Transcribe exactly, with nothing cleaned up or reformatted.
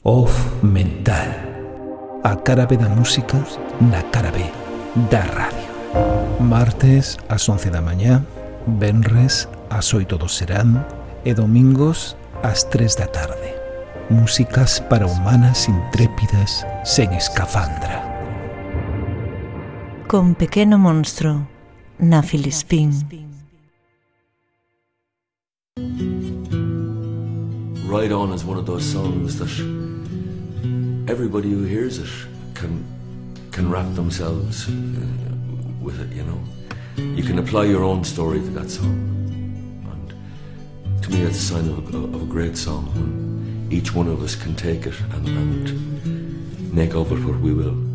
Off Mental. A cara B da música na cara B da radio. Martes ás once da mañá, venres ás oito do serán e domingos ás tres da tarde. Músicas para humanas intrépidas sen escafandra. Con Pequeno Monstro na Filispín. Ride On is one of those songs that everybody who hears it can can wrap themselves uh, with it, you know. You can apply your own story to that song. And to me, that's a sign of a, of a great song, when each one of us can take it and, and make of it what we will.